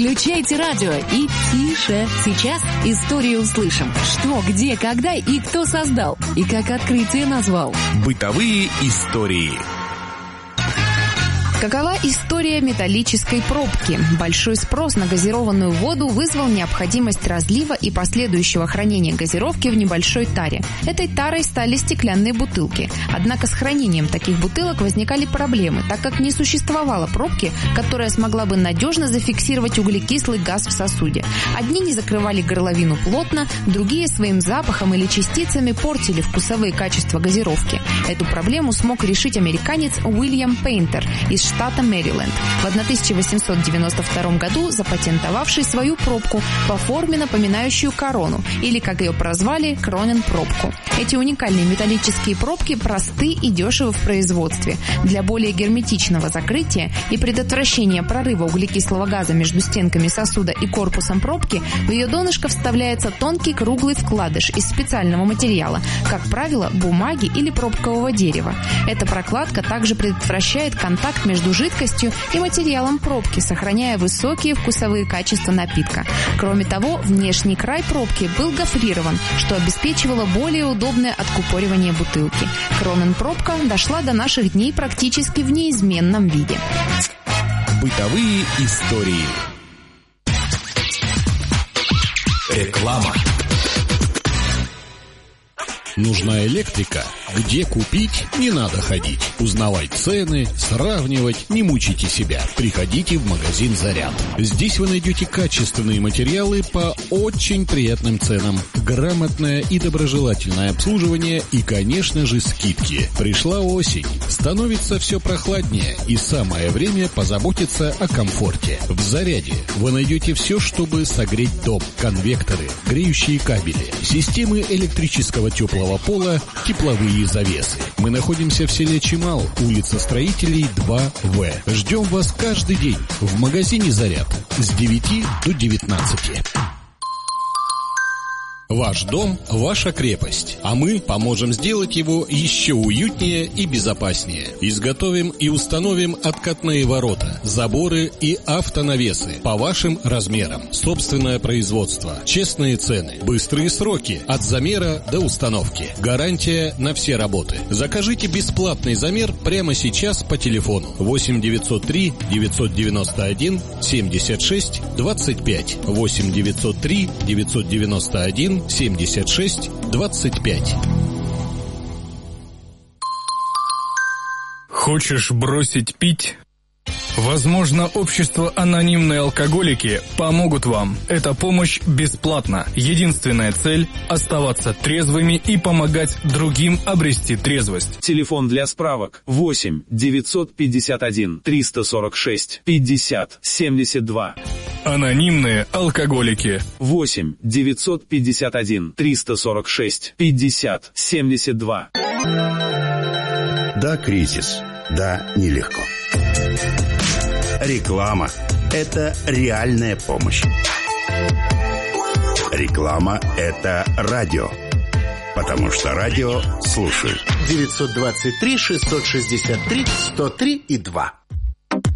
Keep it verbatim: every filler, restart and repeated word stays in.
Выключайте радио и тише. Сейчас историю услышим. Что, где, когда и кто создал. И как открытие назвал. Бытовые истории. Какова история металлической пробки? Большой спрос на газированную воду вызвал необходимость разлива и последующего хранения газировки в небольшой таре. Этой тарой стали стеклянные бутылки. Однако с хранением таких бутылок возникали проблемы, так как не существовало пробки, которая смогла бы надежно зафиксировать углекислый газ в сосуде. Одни не закрывали горловину плотно, другие своим запахом или частицами портили вкусовые качества газировки. Эту проблему смог решить американец Уильям Пейнтер из штата Мэриленд, в тысяча восемьсот девяносто втором году запатентовавший свою пробку по форме, напоминающую корону, или, как ее прозвали, Кронен-пробку. Эти уникальные металлические пробки просты и дешевы в производстве. Для более герметичного закрытия и предотвращения прорыва углекислого газа между стенками сосуда и корпусом пробки в ее донышко вставляется тонкий круглый вкладыш из специального материала, как правило, бумаги или пробкового дерева. Эта прокладка также предотвращает контакт между жидкостью и материалом пробки, сохраняя высокие вкусовые качества напитка. Кроме того, внешний край пробки был гофрирован, что обеспечивало более удобное откупоривание бутылки. Кронен-пробка дошла до наших дней практически в неизменном виде. Бытовые истории. Реклама. Нужна электрика? Где купить? Не надо ходить. Узнавать цены, сравнивать, не мучайте себя. Приходите в магазин «Заряд». Здесь вы найдете качественные материалы по очень приятным ценам, грамотное и доброжелательное обслуживание и, конечно же, скидки. Пришла осень, становится все прохладнее, и самое время позаботиться о комфорте. В «Заряде» вы найдете все, чтобы согреть дом: конвекторы, греющие кабели, системы электрического теплого пола, тепловые завесы. Мы находимся в селе Чимал, улица Строителей, два В. Ждем вас каждый день в магазине «Заряд» с девяти до девятнадцати. Ваш дом – ваша крепость, а мы поможем сделать его еще уютнее и безопаснее. Изготовим и установим откатные ворота, заборы и автонавесы по вашим размерам. Собственное производство, честные цены, быстрые сроки от замера до установки. Гарантия на все работы. Закажите бесплатный замер прямо сейчас по телефону восемь девятьсот три девятьсот девяносто один семьдесят шесть двадцать пять восемь девятьсот три девятьсот девяносто один семьдесят шесть двадцать пять. Хочешь бросить пить? Возможно, общество «Анонимные алкоголики» помогут вам. Эта помощь бесплатна. Единственная цель – оставаться трезвыми и помогать другим обрести трезвость. Телефон для справок восемь девятьсот пятьдесят один триста сорок шесть пятьдесят семьдесят два. Анонимные алкоголики. восемь девятьсот пятьдесят один триста сорок шесть пятьдесят семьдесят два. Да, кризис. Да, нелегко. Реклама – это реальная помощь. Реклама – это радио. Потому что радио слушают. девятьсот двадцать три шестьсот шестьдесят три сто три и два.